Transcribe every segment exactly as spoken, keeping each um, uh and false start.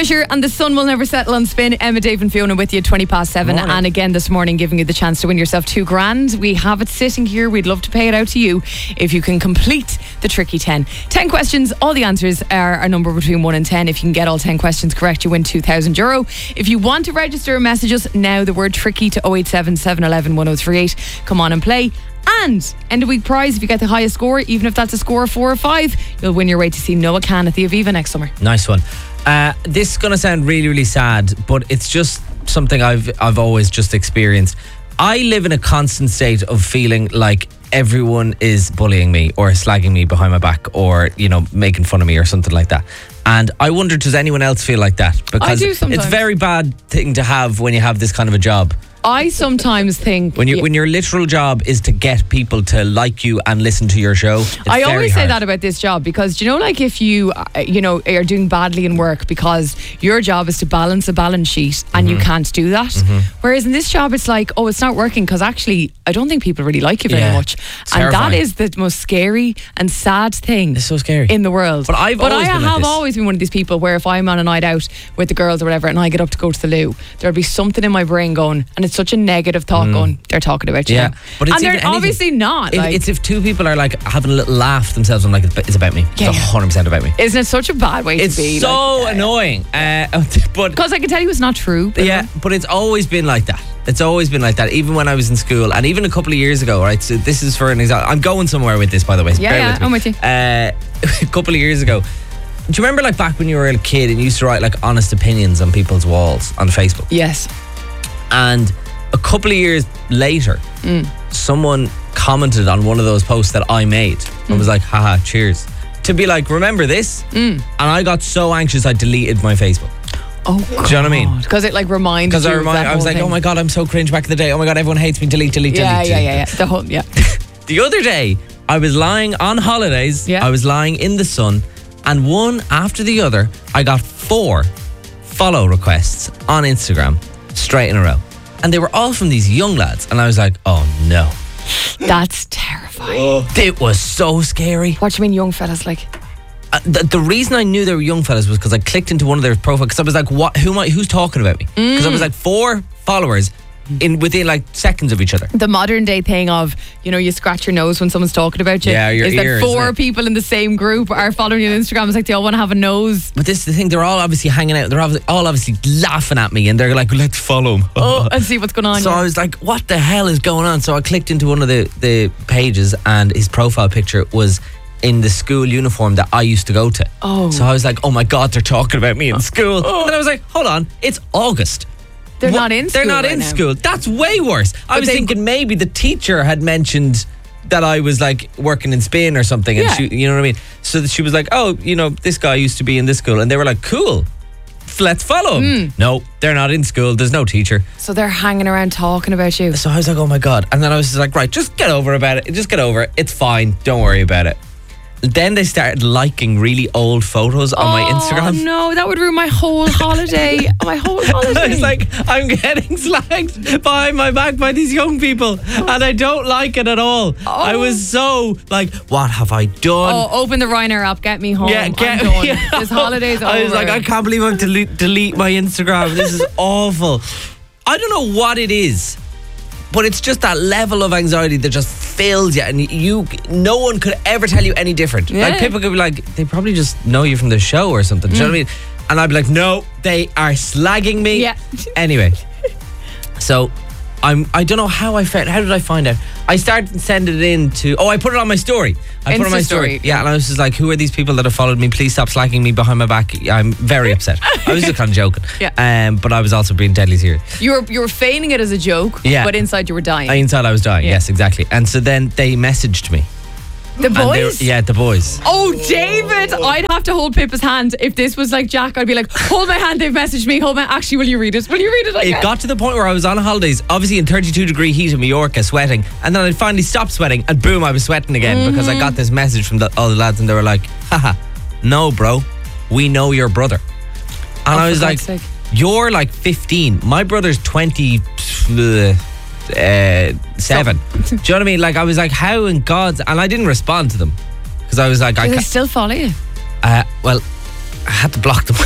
Fisher and The Sun Will Never Settle on Spin. Emma, Dave and Fiona with you at twenty past seven. Morning. And again this morning giving you the chance to win yourself two grand. We have it sitting here. We'd love to pay it out to you if you can complete the tricky ten. ten questions. All the answers are a number between one and ten. If you can get all ten questions correct, you win two thousand euro. If you want to register, message us now the word tricky to oh eight seven, seven one one, one oh three eight. Come on and play. And end of week prize, if you get the highest score, even if that's a score of four or five, you'll win your way to see Noah Khan at the Aviva next summer. Nice one. Uh, this is going to sound really, really sad, but it's just something I've I've always just experienced. I live in a constant state of feeling like everyone is bullying me or slagging me behind my back or, you know, making fun of me or something like that. And I wonder, does anyone else feel like that? Because I do sometimes. It's a very bad thing to have when you have this kind of a job. I sometimes think When you when your literal job is to get people to like you and listen to your show, it's I very always say hard. that about this job because, you know, like if you, uh, you know, are doing badly in work because your job is to balance a balance sheet and Mm-hmm. you can't do that. Mm-hmm. Whereas in this job, it's like, oh, it's not working because actually I don't think people really like you very Yeah, much. it's And that terrifying. is the most scary and sad thing It's so scary. in the world. But I've but always I been like have this. always been one of these people where if I'm on a night out with the girls or whatever and I get up to go to the loo, there'll be something in my brain going, and it's such a negative thought going, they're talking about you. Yeah, now. but it's and they're even anything. obviously not. If, like, it's if two people are like having a little laugh themselves, I'm like, it's about me. Yeah, It's yeah. one hundred percent about me. isn't it such a bad way It's to be? so like, annoying. Uh, but Because I can tell you it's not true. But yeah, but it's always been like that. It's always been like that, even when I was in school, and even a couple of years ago. Right, so this is for an example. I'm going somewhere with this, by the way. So Yeah, bear yeah, with me. I'm with you. Uh, a couple of years ago. Do you remember, like back when you were a kid and you used to write like honest opinions on people's walls on Facebook? Yes. And a couple of years later, Mm. someone commented on one of those posts that I made and was like, haha, cheers. To be like, remember this? Mm. And I got so anxious I deleted my Facebook. Oh, Do you know what I mean? Because it like reminded Because you. I of remind, that I was whole like, thing. oh my God, I'm so cringe back in the day. Oh my God, everyone hates me. Delete, delete, Yeah, delete. yeah, delete. yeah, yeah. The whole, yeah. The other day, I was lying on holidays. Yeah. I was lying in the sun, and one after the other, I got four follow requests on Instagram straight in a row. And they were all from these young lads. And I was like, oh no. That's terrifying. It was so scary. What do you mean, young fellas? Like, Uh, the, the reason I knew they were young fellas was because I clicked into one of their profiles because I was like, "What? Who am I? Who's talking about me?" Because I was like four followers in within like seconds of each other. the modern day thing of, you know, you scratch your nose when someone's talking about you. Yeah, your is ear, that four isn't it? people in the same group are following you on Instagram. It's like they all want to have a nose. But this is the thing; they're all obviously hanging out. They're obviously, all obviously laughing at me, and they're like, "Let's follow him." Oh, and see what's going on. So yeah. I was like, "What the hell is going on?" So I clicked into one of the the pages, and his profile picture was in the school uniform that I used to go to. Oh. So I was like, "Oh my God, they're talking about me in school." And then I was like, "Hold on, it's August." They're What? not in They're school not right in now. school. That's way worse. I But was they- thinking maybe the teacher had mentioned that I was like working in Spain or something, and Yeah. she, you know what I mean. So that she was like, "Oh, you know, this guy used to be in this school," and they were like, "Cool, f- let's follow him." No, they're not in school. There's no teacher. So they're hanging around talking about you. So I was like, "Oh my God!" And then I was just like, "Right, just get over about it. Just get over it. It's fine. Don't worry about it." Then they started liking really old photos on my Oh Instagram. no, that would ruin my whole holiday. my whole holiday. I was like, I'm getting slagged behind my back by these young people, and I don't like it at all. I was so like, what have I done? oh, open the Ryanair app, get me home. Get, get I'm done. me out. This holiday's over. I was like, I can't believe I'm delete, delete my Instagram. This is awful. I don't know what it is, but it's just that level of anxiety that just fills you, and you, no one could ever tell you any different. Yeah. Like people could be like, they probably just know you from the show or something. Do you know what I mean? And I'd be like, no, they are slagging me. Yeah. Anyway, so I'm. I don't know how I found. How did I find out? I started sending it in to. Oh, I put it on my story. I put it on my Insta story. story, Yeah, and I was just like, who are these people that have followed me? Please stop slagging me behind my back. I'm very upset. I was just kind of joking. Yeah. Um, but I was also being deadly serious. You were you were feigning it as a joke, Yeah. but inside you were dying. I inside I was dying. Yeah. Yes, exactly. And so then they messaged me. the And they were- boys? yeah, the boys. Oh, David, I'd have to hold Pippa's hand. If this was like Jack, I'd be like, hold my hand, they've messaged me. Hold my, actually, will you read it? Will you read it? I It can't. got to the point where I was on holidays, obviously in thirty-two degree heat in Mallorca, sweating, and then I finally stopped sweating, and boom, I was sweating again because I got this message from the, all the lads, and they were like, haha, no, bro, we know your brother. And Oh, I for was like, God's sake. you're like fifteen. My brother's twenty. Uh, uh, seven. Do you know what I mean? Like, I was like, how in God's. And I didn't respond to them because I was like, I Do they can't. still follow you? Uh, well, I had to block them.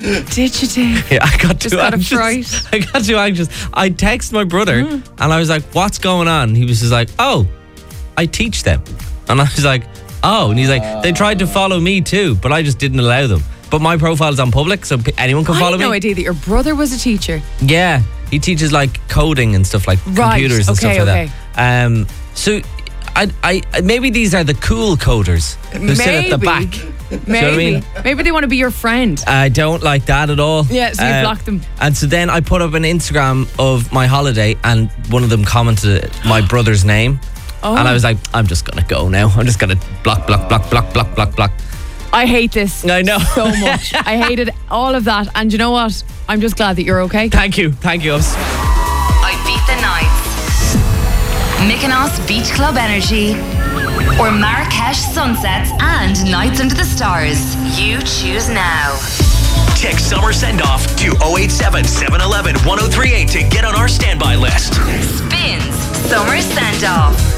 Did you, Dave? Yeah, I got Just too got a anxious. fright. I got too anxious. I text my brother Mm. and I was like, "What's going on?" He was just like, "Oh, I teach them," and I was like, "Oh," and he's like, "They tried to follow me too, but I just didn't allow them. But my profile's on public, so p- anyone can I follow had no me." idea that your brother was a teacher. Yeah, he teaches like coding and stuff like Right, computers and okay, stuff like okay. that. Um, so, I, I, maybe these are the cool coders who sit at the Maybe. back. Maybe. Do you know what I mean? Maybe they want to be your friend. I don't like that at all. Yeah, so you Uh, block them. And so then I put up an Instagram of my holiday, and one of them commented my brother's name. Oh. And I was like, I'm just going to go now. I'm just going to block, block, block, block, block, block, block. I hate this I know. so much. I hated all of that. And you know what? I'm just glad that you're okay. Thank you. Thank you. I beat the nights. Mykonos Beach Club Energy or Marrakesh Sunsets and Nights Under the Stars. You choose now. Text Summer Send Off to oh eight seven, seven one one, one oh three eight to get on our standby list. Spins Summer Send Off.